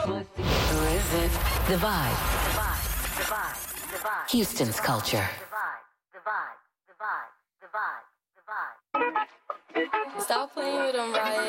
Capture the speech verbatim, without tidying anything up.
Or is it the vibe? The vibe, the vibe, the vibe. Houston's culture. The vibe, the vibe, the vibe, the vibe, the vibe. Stop playing with them, Riot.